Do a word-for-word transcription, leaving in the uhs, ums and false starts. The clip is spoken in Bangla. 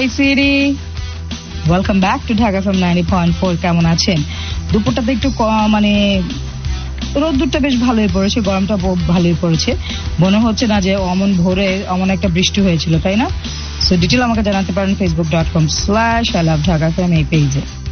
Hey Siri, welcome back to Dhaka from ninety point four. কেমন আছেন? দুপুরটাতে একটু মানে রোদ্দুরটা বেশ ভালোই পড়েছে, গরমটা ভালোই পড়েছে, মনে হচ্ছে না যে অমন ভোরে অমন একটা বৃষ্টি হয়েছিল, তাই না? সো ডিটেল আমাকে জানাতে পারেন Facebook dot com slash I love Dhaka from এই পেজে।